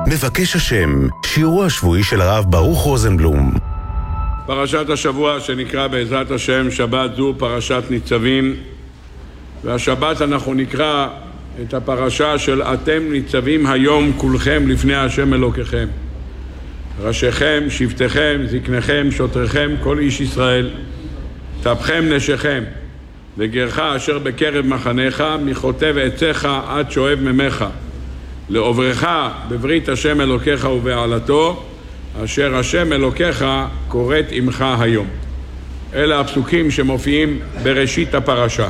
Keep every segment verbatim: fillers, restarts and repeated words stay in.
מבקש השם, שיעורו השבועי של הרב ברוך רוזנבלום. פרשת השבוע שנקרא בעזרת השם שבת זו פרשת ניצבים, והשבת אנחנו נקרא את הפרשה של אתם ניצבים היום כולכם לפני השם אלוקיכם, ראשיכם, שבטיכם, זקניכם, שוטריכם, כל איש ישראל, טפכם, נשיכם, וגרך אשר בקרב מחניך, מחוטב עציך עד שואב ממך, לעוברך בברית השם אלוקיך ובעלתו, אשר השם אלוקיך קוראת עמך היום. אלה הפסוקים שמופיעים בראשית הפרשה.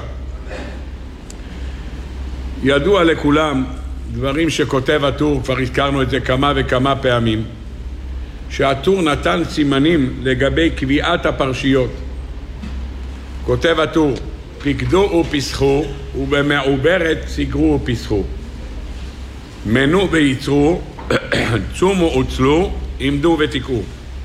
ידוע לכולם דברים שכותב הטור, כבר הזכרנו את זה כמה וכמה פעמים, שהטור נתן סימנים לגבי קביעת הפרשיות. כותב הטור, פקדו ופסחו, ובמעוברת סיגרו ופסחו. מנו וייצרו, צומו וצלו, עמדו ותיקעו.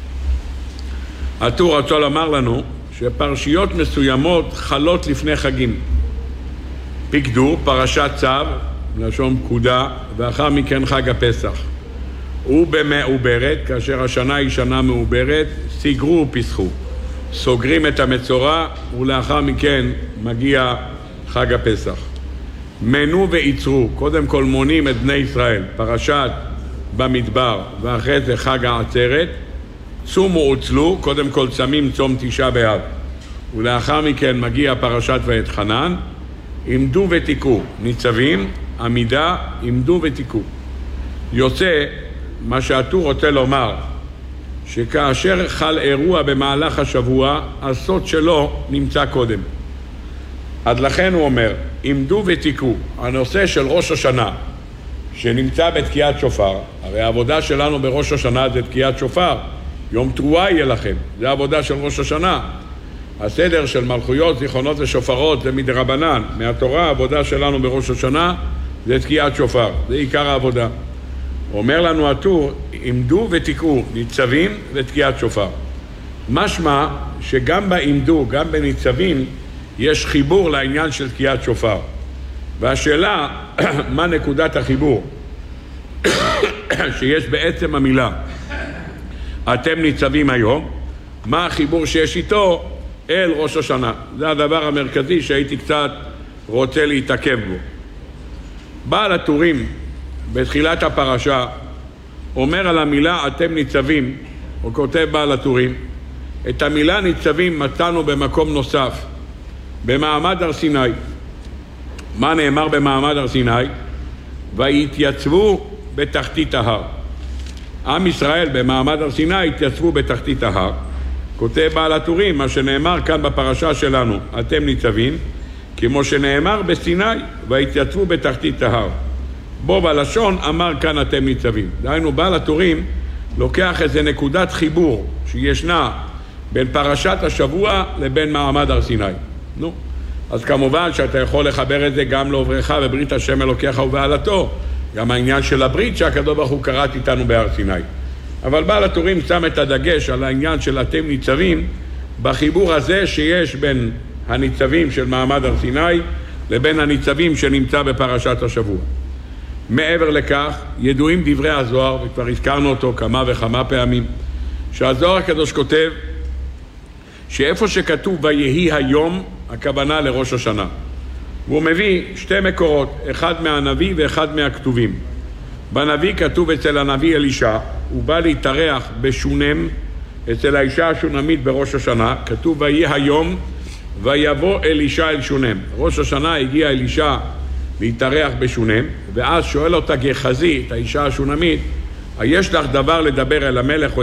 הטור רצה לומר לנו שפרשיות מסוימות חלות לפני חגים. פקדו, פרשת צו, לשון פקודה, ואחר מכן חג הפסח. ובמעוברת, כאשר השנה היא שנה מעוברת, סיגרו ופסחו. סוגרים את המצורע, ולאחר מכן מגיע חג הפסח. מנו ויצרו, קודם כל מונים את בני ישראל, פרשת במדבר, ואחרי זה חג העצרת. צומו וצלו, קודם כל צמים צום תשעה באב, ולאחר מכן מגיע פרשת ואתחנן. עמדו ותיקעו, ניצבים, עמידה, עמדו ותיקעו. יוצא מה שהטור רוצה לומר, שכאשר חל אירוע במהלך השבוע, הסוד שלו נמצא קודם. עד לכן הוא אומר, עמדו ותיקעו, הנושא של ראש השנה, שנמצא בתקיעת שופר, הרי העבודה שלנו בראש השנה זה תקיעת שופר, יום תרועה יהיה לכם, זה העבודה של ראש השנה. הסדר של מלכויות, זיכרונות ושופרות זה מדרבנן, מהתורה העבודה שלנו בראש השנה זה תקיעת שופר, זה עיקר העבודה. אומר לנו הטור, עמדו ותיקעו, ניצבים ותקיעת שופר. משמע שגם בעמדו, גם בניצבים, יש חיבור לעניין של תקיעת שופר. והשאלה, מה נקודת החיבור? שיש בעצם המילה, אתם ניצבים היום, מה החיבור שיש איתו אל ראש השנה? זה הדבר המרכזי שהייתי קצת רוצה להתעכב בו. בעל הטורים בתחילת הפרשה אומר על המילה אתם ניצבים, הוא כותב בעל הטורים, את המילה ניצבים מצאנו במקום נוסף, במעמד הר סיני. מה נאמר במעמד הר סיני? והתייצבו בתחתית ההר. עם ישראל במעמד הר סיני התייצבו בתחתית ההר. כותב בעל הטורים, מה שנאמר כאן בפרשה שלנו, אתם ניצבים, כמו שנאמר בסיני, והתייצבו בתחתית ההר. בו בלשון אמר כאן אתם ניצבים. דהיינו, בעל הטורים לוקח איזה נקודת חיבור שישנה בין פרשת השבוע לבין מעמד הר סיני. נו, אז כמובן שאתה יכול לחבר את זה גם לעוברך בברית השם אלוקיך ובעלתו, גם העניין של הברית שהקדוש ברוך הוא כרת איתנו בהר סיני. אבל בעל הטורים שם את הדגש על העניין של אתם ניצבים בחיבור הזה שיש בין הניצבים של מעמד הר סיני לבין הניצבים שנמצא בפרשת השבוע. מעבר לכך, ידועים דברי הזוהר, וכבר הזכרנו אותו כמה וכמה פעמים, שהזוהר הקדוש כותב שאיפה שכתוב ויהי היום, הכוונה לראש השנה. והוא מביא שתי מקורות, אחד מהנביא ואחד מהכתובים. בנביא כתוב אצל הנביא אלישע, הוא בא להתארח בשונם, אצל האישה השונמית בראש השנה, כתוב ויהי היום ויבוא אלישע אל שונם. ראש השנה הגיע אלישע להתארח בשונם, ואז שואל אותה גחזי, את האישה השונמית, יש לך דבר לדבר אל המלך